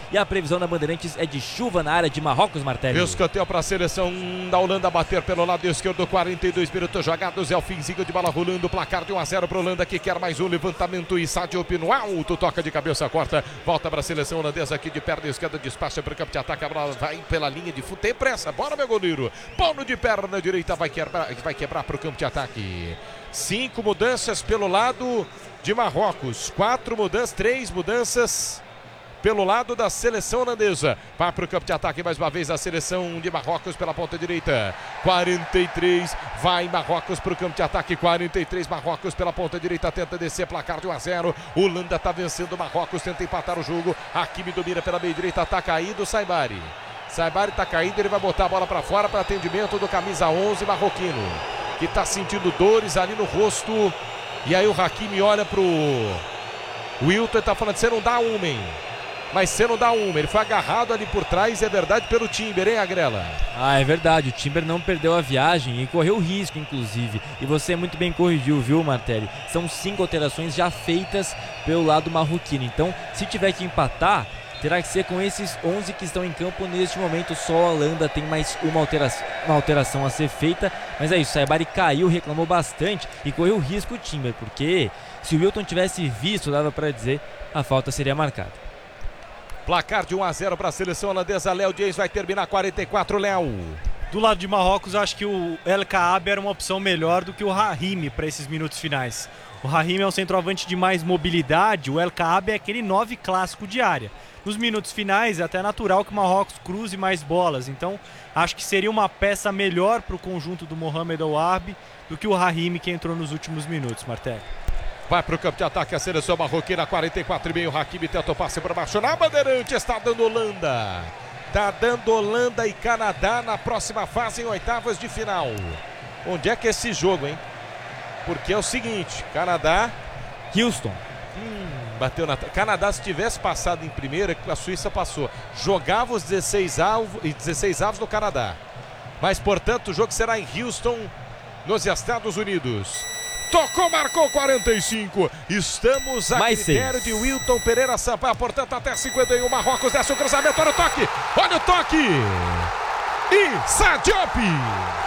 e a previsão da Bandeirantes é de chuva na área de Marrocos, Martelli. Escanteio para a seleção da Holanda bater pelo lado esquerdo, 42 minutos jogados, é o finzinho de bola rolando, placar de 1-0 para a Holanda que quer mais um levantamento e Sadio no alto, toca de cabeça, corta, volta para a seleção holandesa aqui de perna esquerda, despacha para o campo de ataque, a bola vai pela linha de fundo, tem pressa, bora meu goleiro, Paulo de perna direita vai quebrar para o campo de ataque. 5 mudanças pelo lado de Marrocos, 3 mudanças pelo lado da seleção holandesa. Vai para o campo de ataque mais uma vez a seleção de Marrocos pela ponta direita. 43, vai Marrocos para o campo de ataque. 43, Marrocos pela ponta direita, tenta descer, placar de 1-0. Holanda está vencendo Marrocos, tenta empatar o jogo. Hakimi domina pela meia direita, está caído Saibari. Saibari está caído, ele vai botar a bola para fora para atendimento do camisa 11 marroquino, que está sentindo dores ali no rosto. E aí o Hakimi olha pro Wilton e está falando, você não dá uma, hein? Mas você não dá uma, ele foi agarrado ali por trás, é verdade, pelo Timber, hein, Agrela? Ah, é verdade, o Timber não perdeu a viagem e correu risco, inclusive. E você muito bem corrigiu, viu, Martelli? São 5 alterações já feitas pelo lado marroquino. Então, se tiver que empatar, terá que ser com esses 11 que estão em campo neste momento. Só a Holanda tem mais uma alteração a ser feita. Mas é isso, Saibari caiu, reclamou bastante e correu risco o Timber, porque se o Wilton tivesse visto, dava para dizer, a falta seria marcada. Placar de 1-0 para a seleção holandesa. Léo Dias vai terminar 44, Léo. Do lado de Marrocos, acho que o El Kaabi era uma opção melhor do que o Rahimi para esses minutos finais. O Rahimi é um centroavante de mais mobilidade, o El Kaabi é aquele 9 clássico de área. Nos minutos finais é até natural que o Marrocos cruze mais bolas, então acho que seria uma peça melhor para o conjunto do Mohamed El Arbi do que o Rahimi que entrou nos últimos minutos, Martelli. Vai para o campo de ataque a seleção marroquina, 44,5. Hakimi tenta o passe para baixo na Bandeirante, está dando Holanda. Está dando Holanda e Canadá na próxima fase, em oitavas de final. Onde é que é esse jogo, hein? Porque é o seguinte, Canadá... Houston. Bateu na... Canadá, se tivesse passado em primeira, a Suíça passou. Jogava os 16 avos no Canadá. Mas, portanto, o jogo será em Houston, nos Estados Unidos. Tocou, marcou 45. Estamos a mais critério 6 de Wilton Pereira Sampaio. Portanto, até 51. Marrocos desce o cruzamento. Olha o toque. Olha o toque. E Sadio.